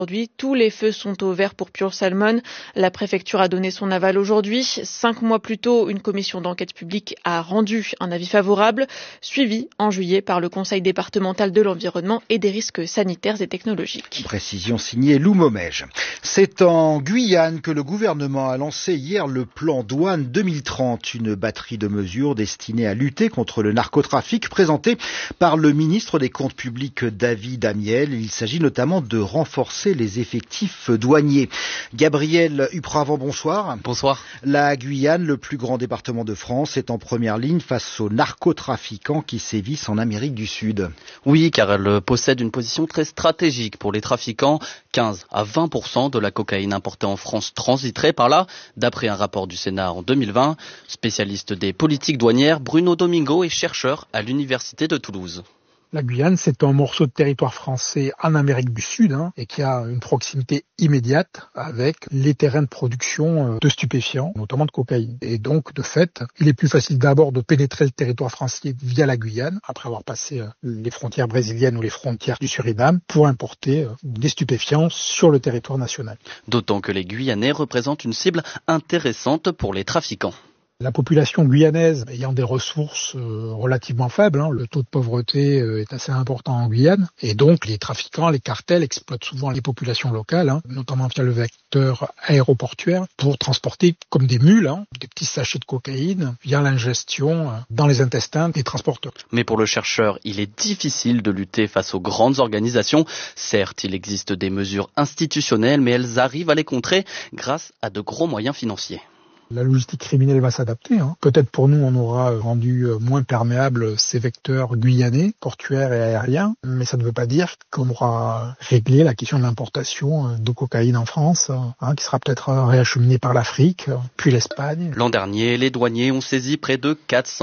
Aujourd'hui, tous les feux sont au vert pour Pure Salmon. La préfecture a donné son aval aujourd'hui. 5 mois plus tôt, une commission d'enquête publique a rendu un avis favorable, suivi en juillet par le Conseil départemental de l'environnement et des risques sanitaires et technologiques. Précision signée Lou Momège. C'est en Guyane que le gouvernement a lancé hier le plan Douane 2030, une batterie de mesures destinées à lutter contre le narcotrafic présentée par le ministre des Comptes publics David Amiel. Il s'agit notamment de renforcer les effectifs douaniers. Gabriel Upravant, bonsoir. Bonsoir. La Guyane, le plus grand département de France, est en première ligne face aux narcotrafiquants qui sévissent en Amérique du Sud. Oui, car elle possède une position très stratégique pour les trafiquants. 15 à 20% de la cocaïne importée en France transiterait par là, d'après un rapport du Sénat en 2020. Spécialiste des politiques douanières, Bruno Domingo est chercheur à l'Université de Toulouse. La Guyane, c'est un morceau de territoire français en Amérique du Sud et qui a une proximité immédiate avec les terrains de production de stupéfiants, notamment de cocaïne. Et donc, de fait, il est plus facile d'abord de pénétrer le territoire français via la Guyane, après avoir passé les frontières brésiliennes ou les frontières du Suriname, pour importer des stupéfiants sur le territoire national. D'autant que les Guyanais représentent une cible intéressante pour les trafiquants. La population guyanaise ayant des ressources relativement faibles, le taux de pauvreté est assez important en Guyane, et donc les trafiquants, les cartels exploitent souvent les populations locales, notamment via le vecteur aéroportuaire, pour transporter comme des mules, des petits sachets de cocaïne, via l'ingestion dans les intestins des transporteurs. Mais pour le chercheur, il est difficile de lutter face aux grandes organisations. Certes, il existe des mesures institutionnelles, mais elles arrivent à les contrer grâce à de gros moyens financiers. La logistique criminelle va s'adapter. Peut-être pour nous, on aura rendu moins perméables ces vecteurs guyanais, portuaires et aériens, mais ça ne veut pas dire qu'on aura réglé la question de l'importation de cocaïne en France, qui sera peut-être réacheminée par l'Afrique, puis l'Espagne. L'an dernier, les douaniers ont saisi près de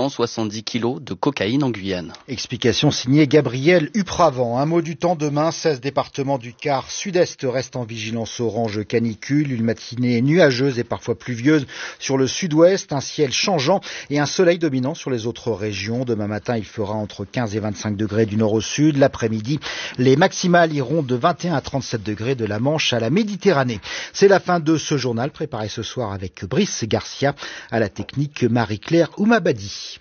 470 kilos de cocaïne en Guyane. Explication signée Gabriel Upravant. Un mot du temps demain, 16 départements du quart sud-est restent en vigilance orange canicule, une matinée nuageuse et parfois pluvieuse sur le sud-ouest, un ciel changeant et un soleil dominant sur les autres régions. Demain matin, il fera entre 15 et 25 degrés du nord au sud. L'après-midi, les maximales iront de 21 à 37 degrés de la Manche à la Méditerranée. C'est la fin de ce journal préparé ce soir avec Brice Garcia, à la technique Marie-Claire Oumabadi.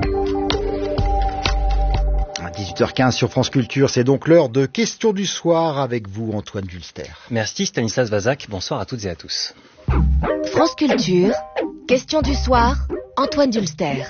À 18h15 sur France Culture, c'est donc l'heure de Questions du soir avec vous, Antoine Dulster. Merci Stanislas Vazak, bonsoir à toutes et à tous. France Culture, Questions du soir, Antoine Dulster.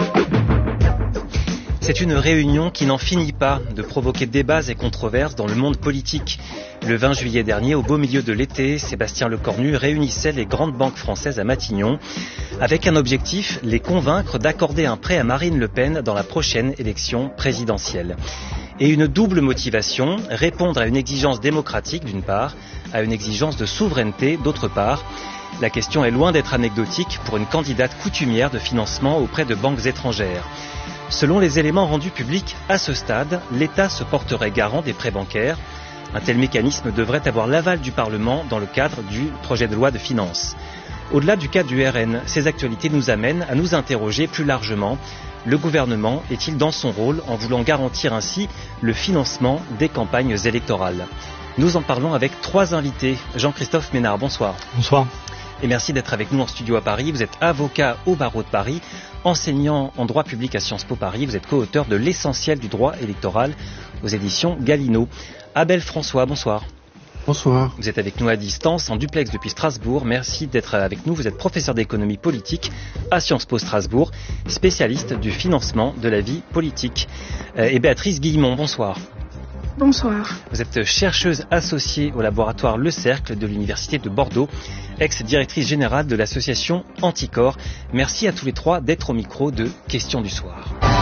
C'est une réunion qui n'en finit pas de provoquer débats et controverses dans le monde politique. Le 20 juillet dernier, au beau milieu de l'été, Sébastien Lecornu réunissait les grandes banques françaises à Matignon avec un objectif, les convaincre d'accorder un prêt à Marine Le Pen dans la prochaine élection présidentielle. Et une double motivation, répondre à une exigence démocratique d'une part, à une exigence de souveraineté d'autre part. La question est loin d'être anecdotique pour une candidate coutumière de financement auprès de banques étrangères. Selon les éléments rendus publics à ce stade, l'État se porterait garant des prêts bancaires. Un tel mécanisme devrait avoir l'aval du Parlement dans le cadre du projet de loi de finances. Au-delà du cas du RN, ces actualités nous amènent à nous interroger plus largement. Le gouvernement est-il dans son rôle en voulant garantir ainsi le financement des campagnes électorales ? Nous en parlons avec 3 invités. Jean-Christophe Ménard, bonsoir. Bonsoir. Et merci d'être avec nous en studio à Paris. Vous êtes avocat au barreau de Paris, enseignant en droit public à Sciences Po Paris. Vous êtes co-auteur de l'essentiel du droit électoral aux éditions Galliano. Abel François, bonsoir. Bonsoir. Vous êtes avec nous à distance, en duplex depuis Strasbourg. Merci d'être avec nous. Vous êtes professeur d'économie politique à Sciences Po Strasbourg, spécialiste du financement de la vie politique. Et Béatrice Guillemont, bonsoir. Bonsoir. Vous êtes chercheuse associée au laboratoire Le Cercle de l'Université de Bordeaux, ex-directrice générale de l'association Anticorps. Merci à tous les 3 d'être au micro de Questions du soir.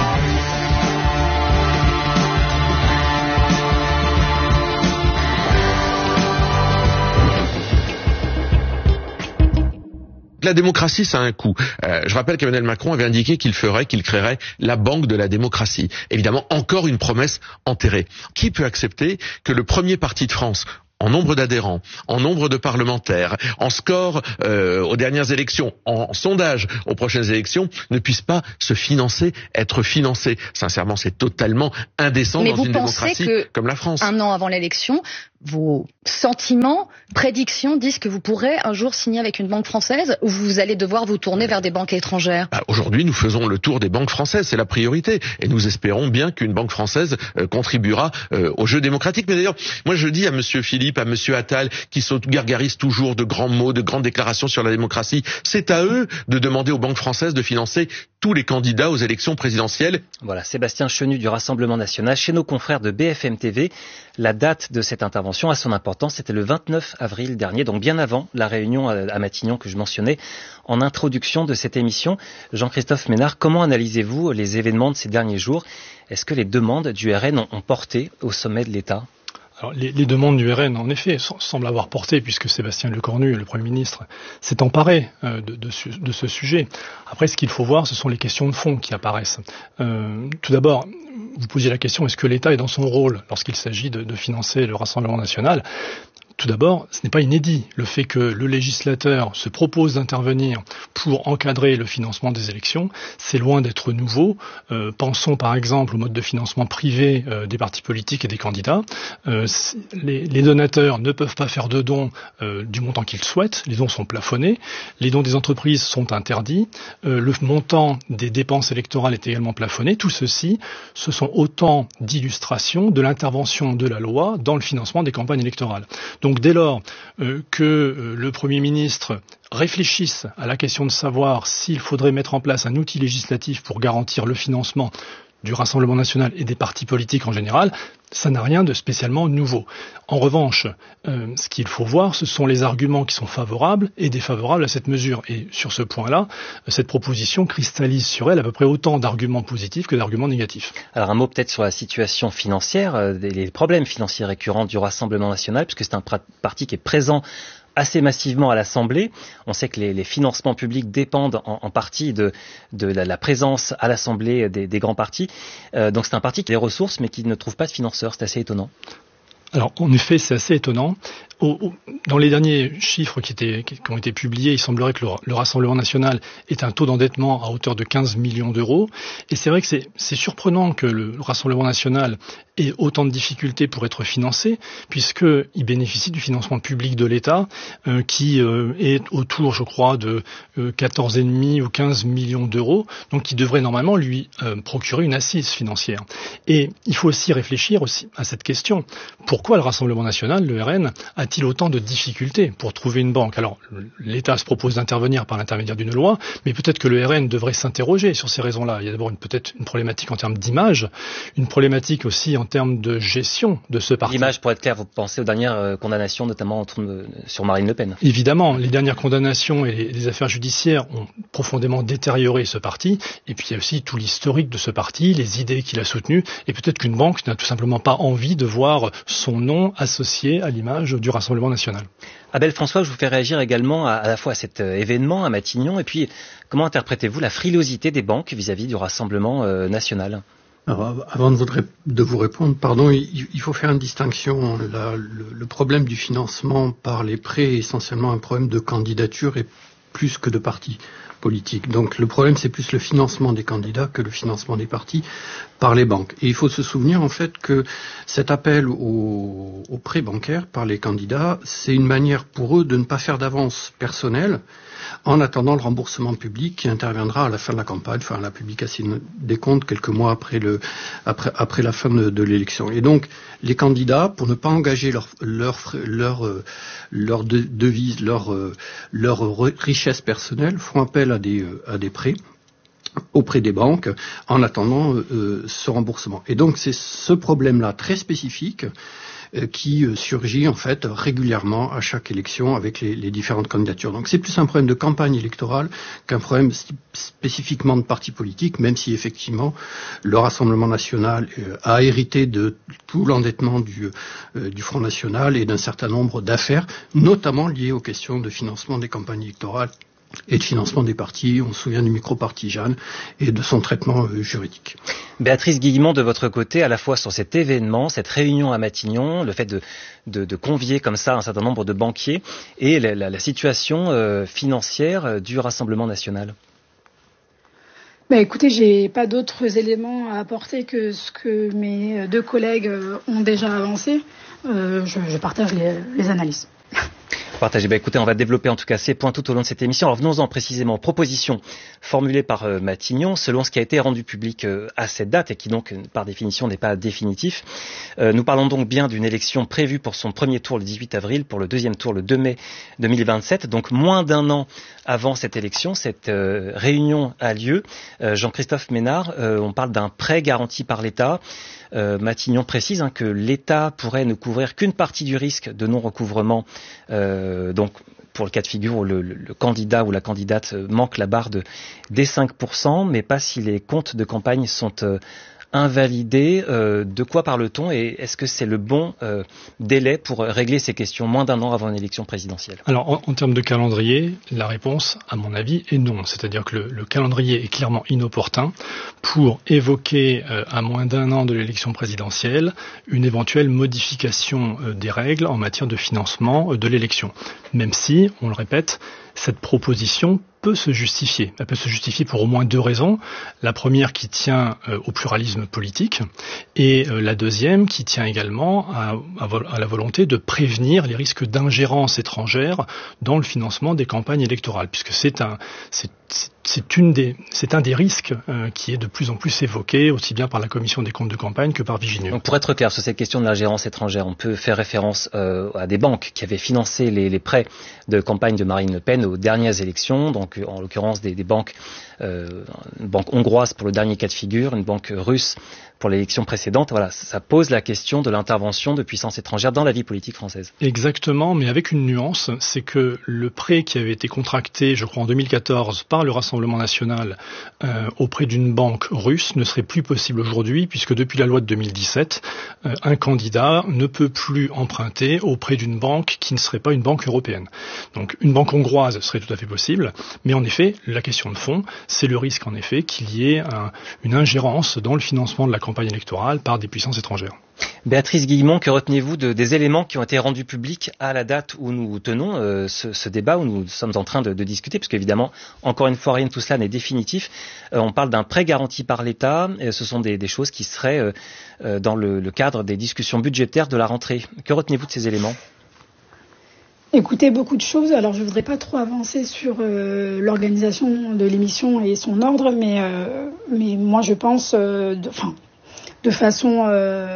La démocratie, ça a un coût. Je rappelle qu'Emmanuel Macron avait indiqué qu'il créerait la banque de la démocratie. Évidemment, encore une promesse enterrée. Qui peut accepter que le premier parti de France, en nombre d'adhérents, en nombre de parlementaires, en score aux dernières élections, en sondage aux prochaines élections, ne puisse pas être financé. Sincèrement, c'est totalement indécent dans une démocratie comme la France. Un an avant l'élection, vos sentiments, prédictions disent que vous pourrez un jour signer avec une banque française ou vous allez devoir vous tourner vers des banques étrangères? Aujourd'hui, nous faisons le tour des banques françaises, c'est la priorité. Et nous espérons bien qu'une banque française contribuera au jeu démocratique. Mais d'ailleurs, moi je dis à Monsieur Philippe, à Monsieur Attal, qui se gargarisent toujours de grands mots, de grandes déclarations sur la démocratie, c'est à eux de demander aux banques françaises de financer tous les candidats aux élections présidentielles. Voilà, Sébastien Chenu du Rassemblement National. Chez nos confrères de BFM TV, la date de cette intervention a son importance. C'était le 29 avril dernier, donc bien avant la réunion à Matignon que je mentionnais en introduction de cette émission. Jean-Christophe Ménard, comment analysez-vous les événements de ces derniers jours? Est-ce que les demandes du RN ont porté au sommet de l'État? Alors, les demandes du RN, en effet, semblent avoir porté, puisque Sébastien Lecornu, le Premier ministre, s'est emparé de ce sujet. Après, ce qu'il faut voir, ce sont les questions de fond qui apparaissent. Tout d'abord, vous posiez la question, est-ce que l'État est dans son rôle lorsqu'il s'agit de financer le Rassemblement national ? Tout d'abord, ce n'est pas inédit. Le fait que le législateur se propose d'intervenir pour encadrer le financement des élections, c'est loin d'être nouveau. Pensons par exemple au mode de financement privé des partis politiques et des candidats. Les donateurs ne peuvent pas faire de dons du montant qu'ils souhaitent. Les dons sont plafonnés. Les dons des entreprises sont interdits. Le montant des dépenses électorales est également plafonné. Tout ceci, ce sont autant d'illustrations de l'intervention de la loi dans le financement des campagnes électorales. Donc dès lors que le Premier ministre réfléchisse à la question de savoir s'il faudrait mettre en place un outil législatif pour garantir le financement du Rassemblement national et des partis politiques en général, ça n'a rien de spécialement nouveau. En revanche, ce qu'il faut voir, ce sont les arguments qui sont favorables et défavorables à cette mesure. Et sur ce point-là, cette proposition cristallise sur elle à peu près autant d'arguments positifs que d'arguments négatifs. Alors un mot peut-être sur la situation financière, les problèmes financiers récurrents du Rassemblement national, puisque c'est un parti qui est présent assez massivement à l'Assemblée. On sait que les financements publics dépendent en partie de la présence à l'Assemblée des grands partis. Donc c'est un parti qui a des ressources mais qui ne trouve pas de financeurs. C'est assez étonnant. Alors en effet, c'est assez étonnant. Dans les derniers chiffres qui ont été publiés, il semblerait que le Rassemblement national ait un taux d'endettement à hauteur de 15 millions d'euros. Et c'est vrai que c'est surprenant que le Rassemblement national ait autant de difficultés pour être financé, puisqu'il bénéficie du financement public de l'État, qui est autour, je crois, de 14,5 ou 15 millions d'euros, donc qui devrait normalement lui procurer une assise financière. Et il faut aussi réfléchir à cette question. Pourquoi le Rassemblement national, le RN, a-t-il autant de difficultés pour trouver une banque? Alors, l'État se propose d'intervenir par l'intermédiaire d'une loi, mais peut-être que le RN devrait s'interroger sur ces raisons-là. Il y a d'abord peut-être une problématique en termes d'image, une problématique aussi en termes de gestion de ce parti. L'image, pour être clair, vous pensez aux dernières condamnations, notamment sur Marine Le Pen? Évidemment, les dernières condamnations et les affaires judiciaires ont profondément détérioré ce parti, et puis il y a aussi tout l'historique de ce parti, les idées qu'il a soutenues, et peut-être qu'une banque n'a tout simplement pas envie de voir son nom associé à l'image du Rassemblement national. Abel François, je vous fais réagir également à la fois à cet événement à Matignon et puis comment interprétez-vous la frilosité des banques vis-à-vis du Rassemblement national? Alors, avant de vous répondre, il faut faire une distinction. Le problème du financement par les prêts est essentiellement un problème de candidature et plus que de partis politiques. Donc le problème, c'est plus le financement des candidats que le financement des partis par les banques. Et il faut se souvenir en fait que cet appel au prêt bancaire par les candidats, c'est une manière pour eux de ne pas faire d'avance personnelle en attendant le remboursement public qui interviendra à la fin de la campagne, enfin la publication des comptes quelques mois après la fin de l'élection. Et donc les candidats, pour ne pas engager leur devise, leur richesse personnelle, font appel à des prêts auprès des banques en attendant ce remboursement. Et donc c'est ce problème-là très spécifique qui surgit en fait régulièrement à chaque élection avec les différentes candidatures. Donc c'est plus un problème de campagne électorale qu'un problème spécifiquement de parti politique, même si effectivement le Rassemblement national a hérité de tout l'endettement du Front national et d'un certain nombre d'affaires, notamment liées aux questions de financement des campagnes électorales et de financement des partis. On se souvient du micro-parti Jeanne et de son traitement juridique. Béatrice Guillemont, de votre côté, à la fois sur cet événement, cette réunion à Matignon, le fait de convier comme ça un certain nombre de banquiers et la situation financière du Rassemblement national. Écoutez, j'ai pas d'autres éléments à apporter que ce que mes deux collègues ont déjà avancé. Je partage les analyses. Partagez. Écoutez, on va développer en tout cas ces points tout au long de cette émission. Alors venons-en précisément aux propositions formulées par Matignon, selon ce qui a été rendu public à cette date et qui donc par définition n'est pas définitif. Nous parlons donc bien d'une élection prévue pour son premier tour le 18 avril, pour le deuxième tour le 2 mai 2027, donc moins d'un an avant cette élection. Cette réunion a lieu. Jean-Christophe Ménard, on parle d'un prêt garanti par l'État. Matignon précise que l'État pourrait ne couvrir qu'une partie du risque de non-recouvrement, donc pour le cas de figure où le candidat ou la candidate manque la barre des 5%, mais pas si les comptes de campagne sont invalidés. De quoi parle-t-on et est-ce que c'est le bon délai pour régler ces questions moins d'un an avant une élection présidentielle? Alors en termes de calendrier, la réponse à mon avis est non. C'est-à-dire que le calendrier est clairement inopportun pour évoquer à moins d'un an de l'élection présidentielle une éventuelle modification des règles en matière de financement de l'élection. Même si, on le répète, cette proposition peut se justifier. Elle peut se justifier pour au moins deux raisons. La première qui tient au pluralisme politique et la deuxième qui tient également à la volonté de prévenir les risques d'ingérence étrangère dans le financement des campagnes électorales, puisque c'est un des risques qui est de plus en plus évoqué, aussi bien par la Commission des comptes de campagne que par Vigino. Donc pour être clair sur cette question de l'ingérence étrangère, on peut faire référence à des banques qui avaient financé les prêts de campagne de Marine Le Pen aux dernières élections, donc en l'occurrence des banques, une banque hongroise pour le dernier cas de figure, une banque russe pour l'élection précédente. Voilà, ça pose la question de l'intervention de puissances étrangères dans la vie politique française. Exactement, mais avec une nuance, c'est que le prêt qui avait été contracté, je crois en 2014, par le Rassemblement national auprès d'une banque russe ne serait plus possible aujourd'hui, puisque depuis la loi de 2017, un candidat ne peut plus emprunter auprès d'une banque qui ne serait pas une banque européenne. Donc une banque hongroise serait tout à fait possible, mais en effet, la question de fond, c'est le risque en effet qu'il y ait une ingérence dans le financement de la campagne électorale par des puissances étrangères. Béatrice Guillemont, que retenez-vous des éléments qui ont été rendus publics à la date où nous tenons ce débat, où nous sommes en train de discuter, parce qu'évidemment, encore une fois, rien de tout cela n'est définitif. On parle d'un prêt garanti par l'État. Ce sont des choses qui seraient dans le cadre des discussions budgétaires de la rentrée. Que retenez-vous de ces éléments ? Écoutez, beaucoup de choses. Alors, je ne voudrais pas trop avancer sur l'organisation de l'émission et son ordre, mais moi, je pense, de façon...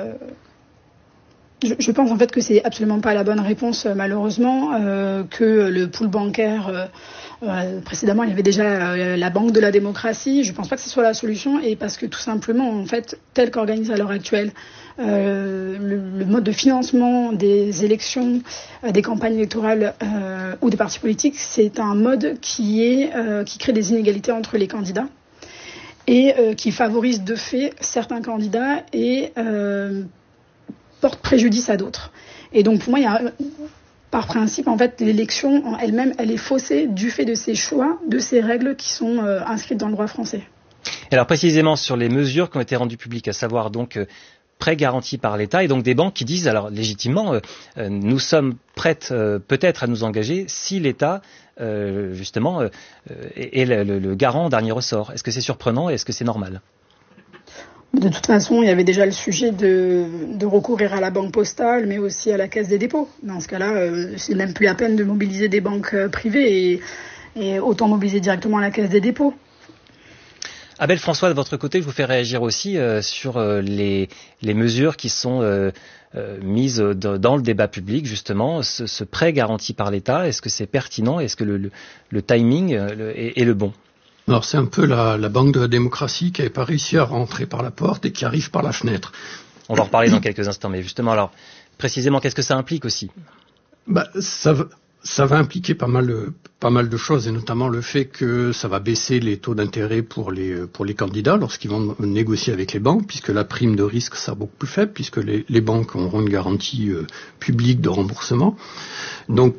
Je pense en fait que c'est absolument pas la bonne réponse, malheureusement, que le pool bancaire... précédemment, il y avait déjà la Banque de la démocratie. Je ne pense pas que ce soit la solution, et parce que tout simplement, en fait, tel qu'organisé à l'heure actuelle, le mode de financement des élections, des campagnes électorales ou des partis politiques, c'est un mode qui crée des inégalités entre les candidats et qui favorise de fait certains candidats et porte préjudice à d'autres. Et donc pour moi, par principe, en fait, l'élection en elle-même, elle est faussée du fait de ces choix, de ces règles qui sont inscrites dans le droit français. Et alors précisément sur les mesures qui ont été rendues publiques, à savoir donc prêts garantis par l'État, et donc des banques qui disent, alors légitimement, nous sommes prêtes peut-être à nous engager si l'État, justement, est le garant en dernier ressort. Est-ce que c'est surprenant et est-ce que c'est normal ? De toute façon, il y avait déjà le sujet de recourir à la banque postale, mais aussi à la caisse des dépôts. Dans ce cas-là, c'est même plus la peine de mobiliser des banques privées et autant mobiliser directement la caisse des dépôts. Abel François, de votre côté, je vous fais réagir aussi sur les mesures qui sont mises dans le débat public, justement, ce prêt garanti par l'État. Est-ce que c'est pertinent ? Est-ce que le timing est le bon ? Alors c'est un peu la Banque de la démocratie qui n'avait pas réussi à rentrer par la porte et qui arrive par la fenêtre. On va en reparler dans quelques instants, mais justement, alors, précisément, qu'est-ce que ça implique aussi ? Ça va impliquer pas mal de choses, et notamment le fait que ça va baisser les taux d'intérêt pour les candidats lorsqu'ils vont négocier avec les banques, puisque la prime de risque sera beaucoup plus faible, puisque les banques auront une garantie publique de remboursement. Donc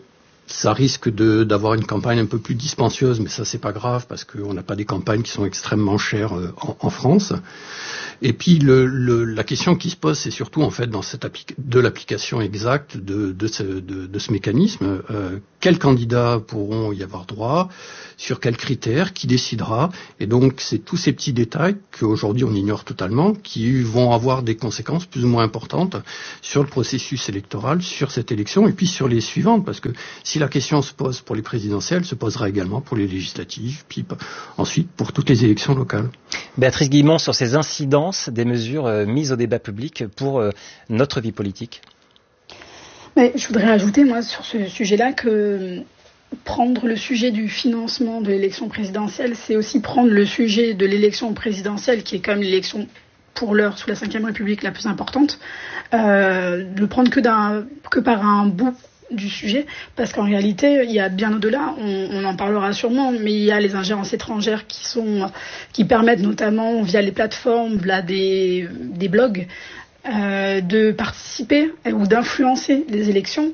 Ça risque d'avoir une campagne un peu plus dispendieuse, mais ça c'est pas grave parce qu'on n'a pas des campagnes qui sont extrêmement chères en France. Et puis la question qui se pose, c'est surtout en fait dans de l'application exacte de ce mécanisme. Quels candidats pourront y avoir droit, sur quels critères, qui décidera. Et donc c'est tous ces petits détails qu'aujourd'hui on ignore totalement, qui vont avoir des conséquences plus ou moins importantes sur le processus électoral, sur cette élection et puis sur les suivantes, parce que si la question se pose pour les présidentielles, se posera également pour les législatives, puis ensuite pour toutes les élections locales. Béatrice Guillemont, sur ces incidences des mesures mises au débat public pour notre vie politique. Mais je voudrais ajouter, moi, sur ce sujet-là, que prendre le sujet du financement de l'élection présidentielle, c'est aussi prendre le sujet de l'élection présidentielle, qui est quand même l'élection pour l'heure sous la Ve République la plus importante, le prendre que par un bout du sujet, parce qu'en réalité, il y a bien au-delà, on en parlera sûrement, mais il y a les ingérences étrangères qui permettent notamment via les plateformes, via des blogs, de participer ou d'influencer les élections,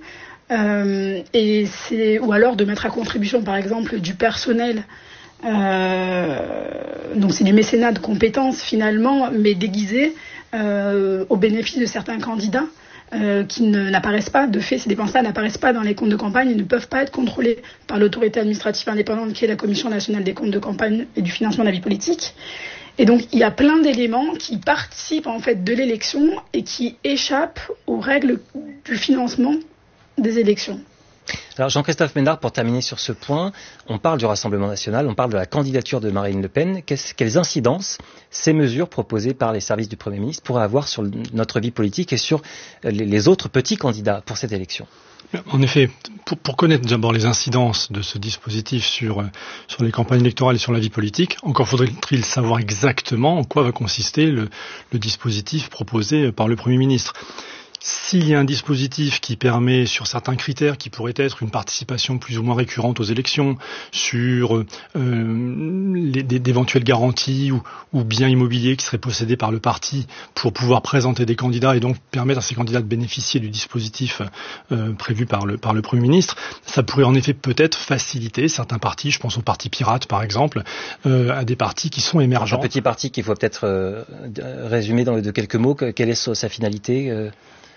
ou alors de mettre à contribution par exemple du personnel. Donc c'est du mécénat de compétences finalement, mais déguisé au bénéfice de certains candidats qui n'apparaissent pas. De fait, ces dépenses-là n'apparaissent pas dans les comptes de campagne et ne peuvent pas être contrôlées par l'autorité administrative indépendante qui est la Commission nationale des comptes de campagne et du financement de la vie politique. Et donc il y a plein d'éléments qui participent en fait de l'élection et qui échappent aux règles du financement des élections. Alors Jean-Christophe Ménard, pour terminer sur ce point, on parle du Rassemblement national, on parle de la candidature de Marine Le Pen. Quelles incidences ces mesures proposées par les services du Premier ministre pourraient avoir sur notre vie politique et sur les autres petits candidats pour cette élection ? En effet, pour connaître d'abord les incidences de ce dispositif sur les campagnes électorales et sur la vie politique, encore faudrait-il savoir exactement en quoi va consister le dispositif proposé par le Premier ministre. S'il y a un dispositif qui permet, sur certains critères, qui pourrait être une participation plus ou moins récurrente aux élections, sur d'éventuelles garanties ou biens immobiliers qui seraient possédés par le parti pour pouvoir présenter des candidats et donc permettre à ces candidats de bénéficier du dispositif prévu par le Premier ministre, ça pourrait en effet peut-être faciliter certains partis, je pense aux partis pirates par exemple, à des partis qui sont émergents. Un petit parti qu'il faut peut-être résumer de quelques mots, quelle est sa finalité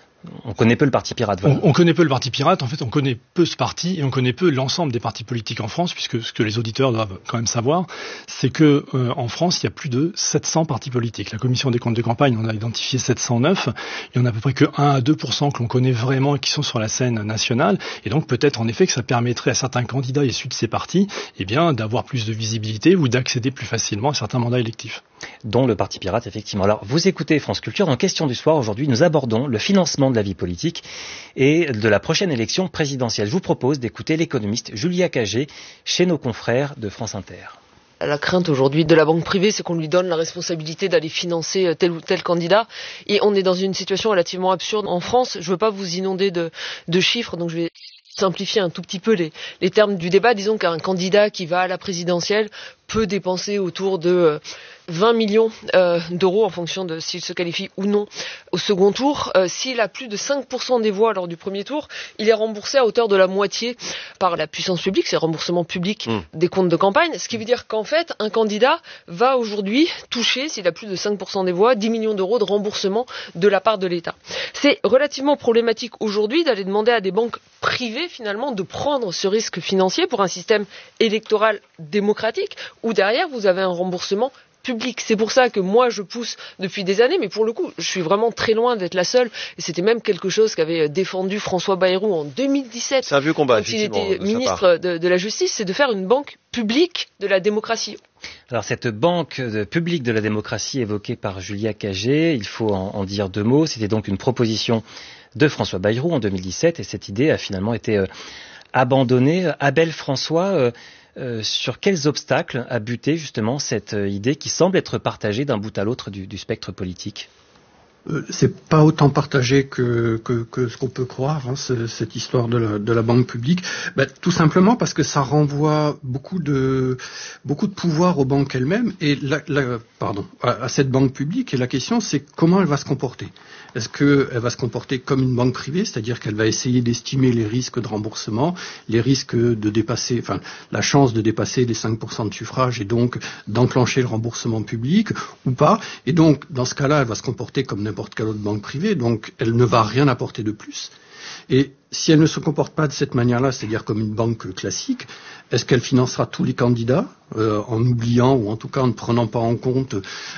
On connaît peu le parti pirate. Voilà. On connaît peu le parti pirate, en fait on connaît peu ce parti et on connaît peu l'ensemble des partis politiques en France, puisque ce que les auditeurs doivent quand même savoir, c'est que en France il y a plus de 700 partis politiques. La commission des comptes de campagne en a identifié 709, il y en a à peu près que 1 à 2% que l'on connaît vraiment et qui sont sur la scène nationale, et donc peut-être en effet que ça permettrait à certains candidats issus de ces partis d'avoir plus de visibilité ou d'accéder plus facilement à certains mandats électifs. Dont le parti pirate, effectivement. Alors, vous écoutez France Culture. Dans Question du soir, aujourd'hui, nous abordons le financement de la vie politique et de la prochaine élection présidentielle. Je vous propose d'écouter l'économiste Julia Cagé chez nos confrères de France Inter. La crainte aujourd'hui de la banque privée, c'est qu'on lui donne la responsabilité d'aller financer tel ou tel candidat. Et on est dans une situation relativement absurde en France. Je ne veux pas vous inonder de chiffres, donc je vais simplifier un tout petit peu les termes du débat. Disons qu'un candidat qui va à la présidentielle peut dépenser autour de 20 millions d'euros en fonction de s'il se qualifie ou non au second tour. S'il a plus de 5% des voix lors du premier tour, il est remboursé à hauteur de la moitié par la puissance publique, c'est le remboursement public des comptes de campagne, ce qui veut dire qu'en fait, un candidat va aujourd'hui toucher, s'il a plus de 5% des voix, 10 millions d'euros de remboursement de la part de l'État. C'est relativement problématique aujourd'hui d'aller demander à des banques privées, finalement, de prendre ce risque financier pour un système électoral démocratique, où derrière, vous avez un remboursement public. C'est pour ça que moi je pousse depuis des années, mais pour le coup je suis vraiment très loin d'être la seule, et c'était même quelque chose qu'avait défendu François Bayrou en 2017. C'est un vieux combat, quand il était ministre de la Justice, c'est de faire une banque publique de la démocratie. Alors cette banque publique de la démocratie évoquée par Julia Cagé, il faut en dire deux mots. C'était donc une proposition de François Bayrou en 2017 et cette idée a finalement été abandonnée. Abel François, sur quels obstacles a buté justement cette idée qui semble être partagée d'un bout à l'autre du spectre politique ? C'est pas autant partagé que ce qu'on peut croire, cette histoire de la banque publique. Tout simplement parce que ça renvoie beaucoup de pouvoir aux banques elles-mêmes et à cette banque publique. Et la question, c'est comment elle va se comporter. Est-ce qu'elle va se comporter comme une banque privée, c'est-à-dire qu'elle va essayer d'estimer les risques de remboursement, les risques de dépasser, enfin, la chance de dépasser les 5% de suffrage et donc d'enclencher le remboursement public ou pas. Et donc, dans ce cas-là, elle va se comporter comme n'importe quelle autre banque privée, donc elle ne va rien apporter de plus. Et si elle ne se comporte pas de cette manière-là, c'est-à-dire comme une banque classique, est-ce qu'elle financera tous les candidats en oubliant ou en tout cas en ne prenant pas en compte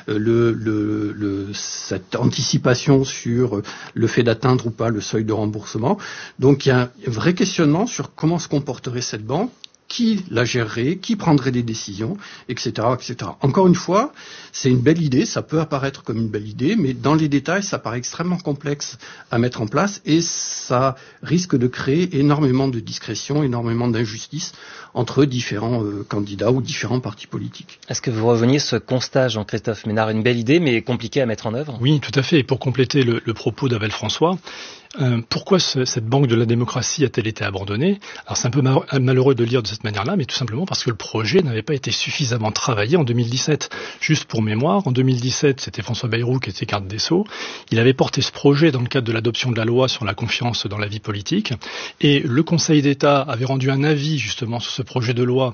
cette anticipation sur le fait d'atteindre ou pas le seuil de remboursement? Donc il y a un vrai questionnement sur comment se comporterait cette banque, qui la gérerait, qui prendrait des décisions, etc., etc. Encore une fois, c'est une belle idée, ça peut apparaître comme une belle idée, mais dans les détails, ça paraît extrêmement complexe à mettre en place et ça risque de créer énormément de discrétion, énormément d'injustice entre différents candidats ou différents partis politiques. Est-ce que vous reveniez sur ce constat, Jean-Christophe Ménard, une belle idée, mais compliquée à mettre en œuvre? Oui, tout à fait. Et pour compléter le propos d'Abel François, pourquoi cette banque de la démocratie a-t-elle été abandonnée? Alors c'est un peu malheureux de le dire de cette manière-là, mais tout simplement parce que le projet n'avait pas été suffisamment travaillé en 2017. Juste pour mémoire, en 2017, c'était François Bayrou qui était garde des Sceaux. Il avait porté ce projet dans le cadre de l'adoption de la loi sur la confiance dans la vie politique, et le Conseil d'État avait rendu un avis justement sur ce projet de loi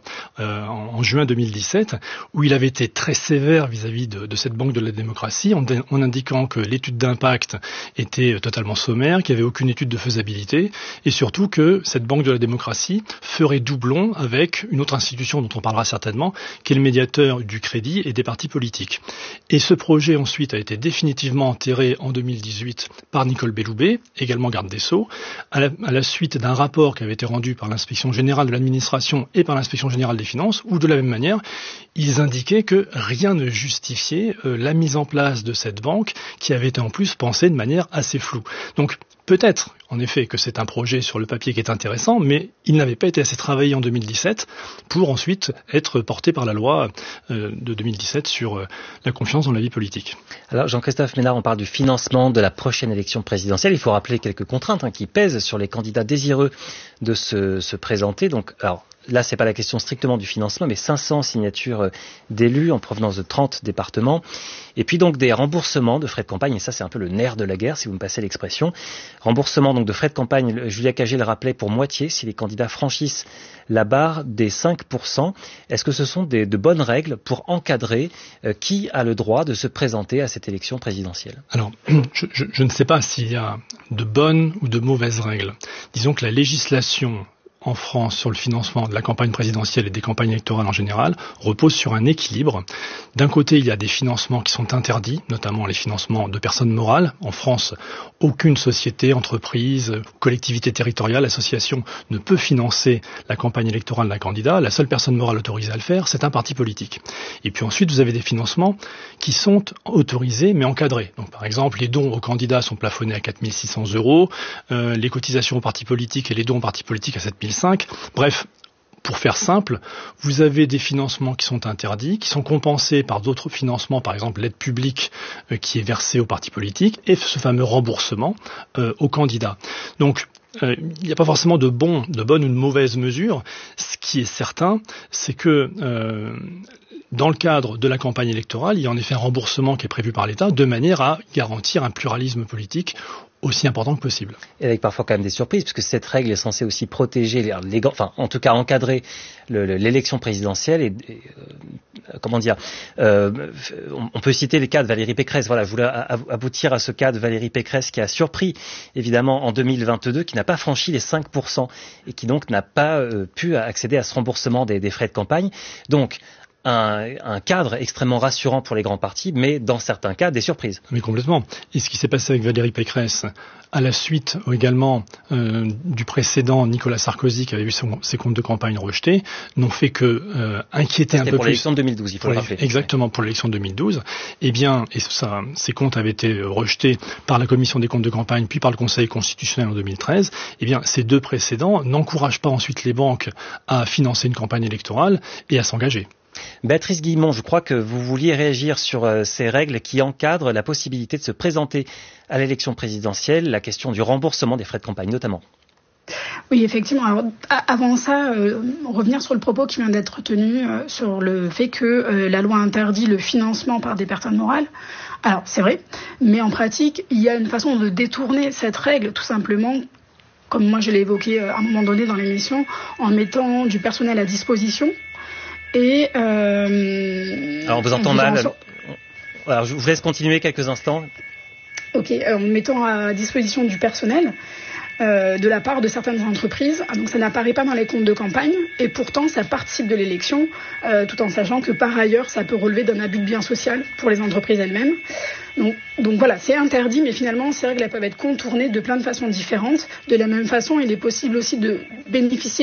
en juin 2017, où il avait été très sévère vis-à-vis de cette banque de la démocratie, en indiquant que l'étude d'impact était totalement sommaire, qu'il n'y avait aucune étude de faisabilité, et surtout que cette banque de la démocratie ferait doublon avec une autre institution dont on parlera certainement, qui est le médiateur du crédit et des partis politiques. Et ce projet ensuite a été définitivement enterré en 2018 par Nicole Belloubet, également garde des Sceaux, à la suite d'un rapport qui avait été rendu par l'inspection générale de l'administration et par l'inspection générale des finances, où de la même manière, ils indiquaient que rien ne justifiait la mise en place de cette banque, qui avait été en plus pensée de manière assez floue. Donc, peut-être, en effet, que c'est un projet sur le papier qui est intéressant, mais il n'avait pas été assez travaillé en 2017 pour ensuite être porté par la loi de 2017 sur la confiance dans la vie politique. Alors, Jean-Christophe Ménard, on parle du financement de la prochaine élection présidentielle. Il faut rappeler quelques contraintes qui pèsent sur les candidats désireux de se présenter. Donc, alors, là, c'est pas la question strictement du financement, mais 500 signatures d'élus en provenance de 30 départements. Et puis donc des remboursements de frais de campagne, et ça c'est un peu le nerf de la guerre, si vous me passez l'expression. Remboursement donc de frais de campagne, Julia Cagé le rappelait, pour moitié, si les candidats franchissent la barre des 5%. Est-ce que ce sont de bonnes règles pour encadrer qui a le droit de se présenter à cette élection présidentielle? Alors, je ne sais pas s'il y a de bonnes ou de mauvaises règles. Disons que la législation en France sur le financement de la campagne présidentielle et des campagnes électorales en général repose sur un équilibre. D'un côté, il y a des financements qui sont interdits, notamment les financements de personnes morales. En France, aucune société, entreprise, collectivité territoriale, association ne peut financer la campagne électorale d'un candidat. La seule personne morale autorisée à le faire, c'est un parti politique. Et puis ensuite, vous avez des financements qui sont autorisés mais encadrés. Donc, par exemple, les dons aux candidats sont plafonnés à 4 600 €, les cotisations aux partis politiques et les dons aux partis politiques à 7 500. Bref, pour faire simple, vous avez des financements qui sont interdits, qui sont compensés par d'autres financements, par exemple l'aide publique qui est versée aux partis politiques, et ce fameux remboursement aux candidats. Donc, il n'y a pas forcément de bonnes ou de mauvaises mesures. Ce qui est certain, c'est que dans le cadre de la campagne électorale, il y a en effet un remboursement qui est prévu par l'État de manière à garantir un pluralisme politique aussi important que possible. Et avec parfois quand même des surprises, parce que cette règle est censée aussi protéger, enfin en tout cas encadrer l'élection présidentielle et comment dire, on peut citer les cas de Valérie Pécresse. Voilà, je voulais aboutir à ce cas de Valérie Pécresse qui a surpris évidemment en 2022, qui n'a pas franchi les 5% et qui donc n'a pas pu accéder à ce remboursement des frais de campagne. Donc un cadre extrêmement rassurant pour les grands partis, mais dans certains cas, des surprises. Mais complètement. Et ce qui s'est passé avec Valérie Pécresse, à la suite également du précédent Nicolas Sarkozy, qui avait vu ses comptes de campagne rejetés, n'ont fait que inquiéter un peu plus. C'était pour l'élection de 2012, il faut le rappeler. Exactement, pour l'élection de 2012. Eh bien, et ça, ces comptes avaient été rejetés par la Commission des comptes de campagne, puis par le Conseil constitutionnel en 2013. Eh bien, ces deux précédents n'encouragent pas ensuite les banques à financer une campagne électorale et à s'engager. Béatrice Guillemont, je crois que vous vouliez réagir sur ces règles qui encadrent la possibilité de se présenter à l'élection présidentielle, la question du remboursement des frais de campagne notamment. Oui, effectivement. Alors, avant ça, revenir sur le propos qui vient d'être tenu sur le fait que la loi interdit le financement par des personnes morales. Alors, c'est vrai, mais en pratique, il y a une façon de détourner cette règle, tout simplement, comme moi je l'ai évoqué à un moment donné dans l'émission, en mettant du personnel à disposition. Et alors, on vous entend mal. Alors, je vous laisse continuer quelques instants. Ok, en mettant à disposition du personnel de la part de certaines entreprises. Donc ça n'apparaît pas dans les comptes de campagne et pourtant ça participe de l'élection tout en sachant que par ailleurs ça peut relever d'un abus de bien social pour les entreprises elles-mêmes. Donc voilà, c'est interdit mais finalement ces règles elles peuvent être contournées de plein de façons différentes. De la même façon, il est possible aussi de bénéficier